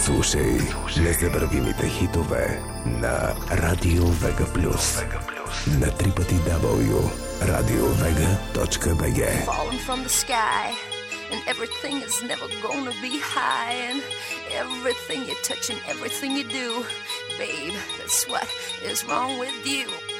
Слушай незабравимите хитове на Радио Вега Плюс на www.radiovega.bg. Falling from the sky, and everything is never gonna be high, and everything you touch and everything you do, babe, that's what is wrong with you.